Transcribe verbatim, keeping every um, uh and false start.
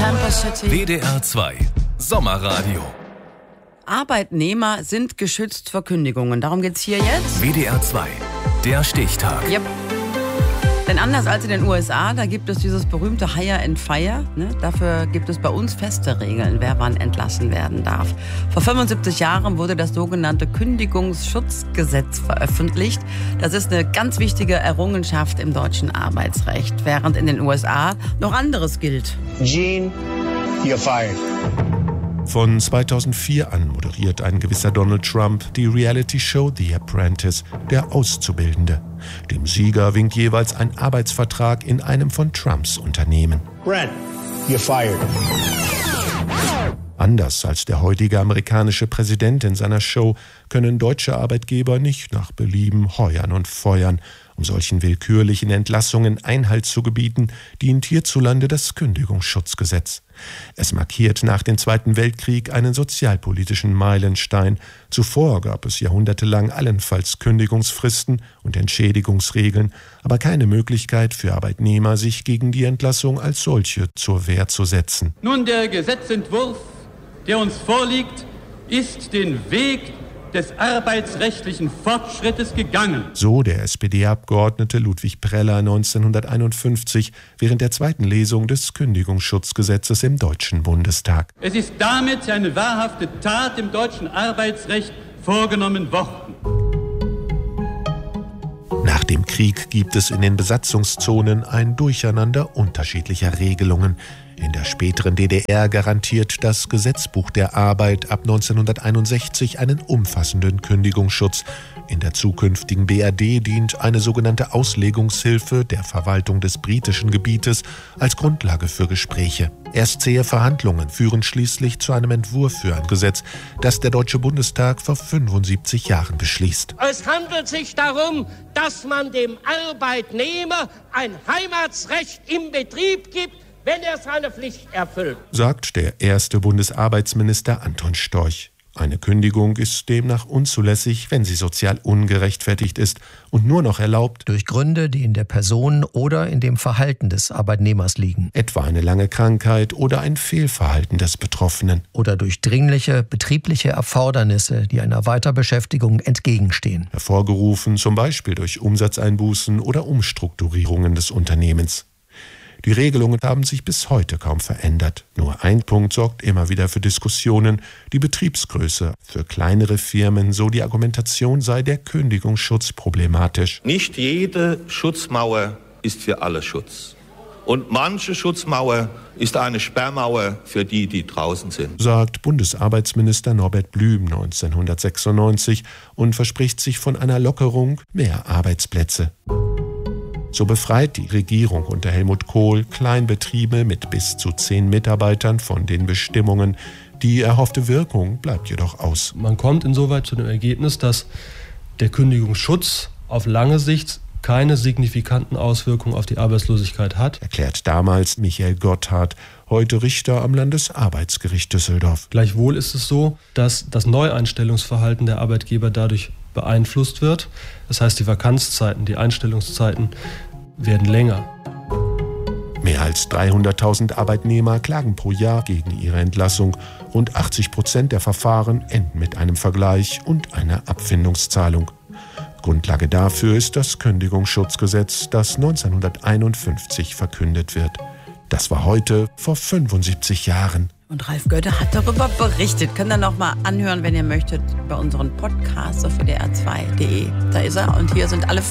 Campus City. W D R zwei Sommerradio. Arbeitnehmer sind geschützt vor Kündigungen. Darum geht's hier jetzt. W D R zwei, der Stichtag. Yep. Denn anders als in den U S A, da gibt es dieses berühmte Hire and Fire. Ne? Dafür gibt es bei uns feste Regeln, wer wann entlassen werden darf. Vor fünfundsiebzig Jahren wurde das sogenannte Kündigungsschutzgesetz veröffentlicht. Das ist eine ganz wichtige Errungenschaft im deutschen Arbeitsrecht, während in den U S A noch anderes gilt. Gene, you're fired. Von zweitausendvier an moderiert ein gewisser Donald Trump die Reality-Show The Apprentice, der Auszubildende. Dem Sieger winkt jeweils ein Arbeitsvertrag in einem von Trumps Unternehmen. Brent, you're fired. Anders als der heutige amerikanische Präsident in seiner Show können deutsche Arbeitgeber nicht nach Belieben heuern und feuern. Um solchen willkürlichen Entlassungen Einhalt zu gebieten, dient hierzulande das Kündigungsschutzgesetz. Es markiert nach dem Zweiten Weltkrieg einen sozialpolitischen Meilenstein. Zuvor gab es jahrhundertelang allenfalls Kündigungsfristen und Entschädigungsregeln, aber keine Möglichkeit für Arbeitnehmer, sich gegen die Entlassung als solche zur Wehr zu setzen. Nun, der Gesetzentwurf, der uns vorliegt, ist den Weg des arbeitsrechtlichen Fortschrittes gegangen. So der S P D-Abgeordnete Ludwig Preller neunzehnhunderteinundfünfzig während der zweiten Lesung des Kündigungsschutzgesetzes im Deutschen Bundestag. Es ist damit eine wahrhafte Tat im deutschen Arbeitsrecht vorgenommen worden. Nach dem Krieg gibt es in den Besatzungszonen ein Durcheinander unterschiedlicher Regelungen. In der späteren D D R garantiert das Gesetzbuch der Arbeit ab neunzehnhunderteinundsechzig einen umfassenden Kündigungsschutz. In der zukünftigen B R D dient eine sogenannte Auslegungshilfe der Verwaltung des britischen Gebietes als Grundlage für Gespräche. Erst zähe Verhandlungen führen schließlich zu einem Entwurf für ein Gesetz, das der Deutsche Bundestag vor fünfundsiebzig Jahren beschließt. Es handelt sich darum, dass man dem Arbeitnehmer ein Heimatsrecht im Betrieb gibt, wenn er seine Pflicht erfüllt, sagt der erste Bundesarbeitsminister Anton Storch. Eine Kündigung ist demnach unzulässig, wenn sie sozial ungerechtfertigt ist und nur noch erlaubt durch Gründe, die in der Person oder in dem Verhalten des Arbeitnehmers liegen. Etwa eine lange Krankheit oder ein Fehlverhalten des Betroffenen. Oder durch dringliche betriebliche Erfordernisse, die einer Weiterbeschäftigung entgegenstehen. Hervorgerufen zum Beispiel durch Umsatzeinbußen oder Umstrukturierungen des Unternehmens. Die Regelungen haben sich bis heute kaum verändert. Nur ein Punkt sorgt immer wieder für Diskussionen: die Betriebsgröße. Für kleinere Firmen, so die Argumentation, sei der Kündigungsschutz problematisch. Nicht jede Schutzmauer ist für alle Schutz. Und manche Schutzmauer ist eine Sperrmauer für die, die draußen sind, sagt Bundesarbeitsminister Norbert Blüm neunzehnhundertsechsundneunzig und verspricht sich von einer Lockerung mehr Arbeitsplätze. So befreit die Regierung unter Helmut Kohl Kleinbetriebe mit bis zu zehn Mitarbeitern von den Bestimmungen. Die erhoffte Wirkung bleibt jedoch aus. Man kommt insoweit zu dem Ergebnis, dass der Kündigungsschutz auf lange Sicht keine signifikanten Auswirkungen auf die Arbeitslosigkeit hat, erklärt damals Michael Gotthard, heute Richter am Landesarbeitsgericht Düsseldorf. Gleichwohl ist es so, dass das Neueinstellungsverhalten der Arbeitgeber dadurch beeinflusst wird. Das heißt, die Vakanzzeiten, die Einstellungszeiten werden länger. Mehr als dreihunderttausend Arbeitnehmer klagen pro Jahr gegen ihre Entlassung. Rund achtzig Prozent der Verfahren enden mit einem Vergleich und einer Abfindungszahlung. Grundlage dafür ist das Kündigungsschutzgesetz, das neunzehnhunderteinundfünfzig verkündet wird. Das war heute vor fünfundsiebzig Jahren. Und Ralf Götte hat darüber berichtet. Könnt ihr noch mal anhören, wenn ihr möchtet, bei unseren Podcasts auf w d r zwei punkt d e. Da ist er und hier sind alle